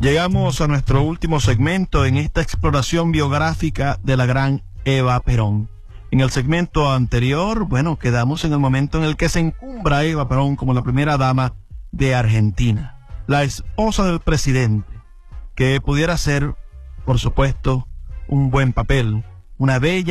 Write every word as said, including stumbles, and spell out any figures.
Llegamos a nuestro último segmento en esta exploración biográfica de la gran Eva Perón. En el segmento anterior, bueno, quedamos en el momento en el que se encumbra Eva Perón como la primera dama de Argentina, la esposa del presidente, que pudiera ser, por supuesto, un buen papel, una bella